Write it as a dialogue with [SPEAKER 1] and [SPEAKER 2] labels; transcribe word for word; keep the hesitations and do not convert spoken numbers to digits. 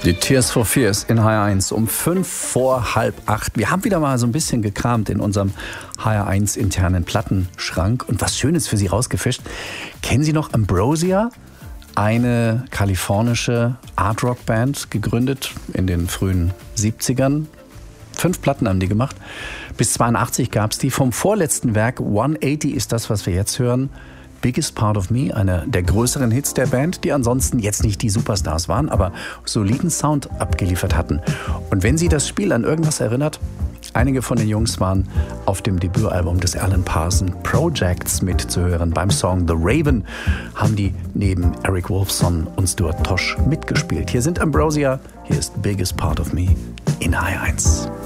[SPEAKER 1] Die Tears for Fears in H R eins um fünf vor halb acht. Wir haben wieder mal so ein bisschen gekramt in unserem H R eins internen Plattenschrank und was Schönes für Sie rausgefischt. Kennen Sie noch Ambrosia? Eine kalifornische Art-Rock-Band, gegründet in den frühen siebzigern. Fünf Platten haben die gemacht. Bis zweiundachtzig gab es die. Vom vorletzten Werk hundertachtzig ist das, was wir jetzt hören. Biggest Part of Me, einer der größeren Hits der Band, die ansonsten jetzt nicht die Superstars waren, aber soliden Sound abgeliefert hatten. Und wenn Sie das Spiel an irgendwas erinnert, einige von den Jungs waren auf dem Debütalbum des Alan Parsons Projects mitzuhören. Beim Song The Raven haben die neben Eric Wolfson und Stuart Tosh mitgespielt. Hier sind Ambrosia, hier ist Biggest Part of Me in H R eins.